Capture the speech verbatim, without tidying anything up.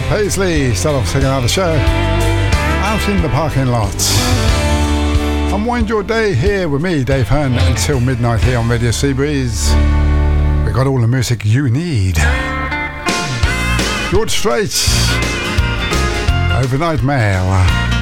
Paisley, start off singing out the show. Out in the parking lot. Unwind your day here with me, Dave Hearn, until midnight here on Radio Seabreeze. We got all the music you need. George Strait, Overnight Mail.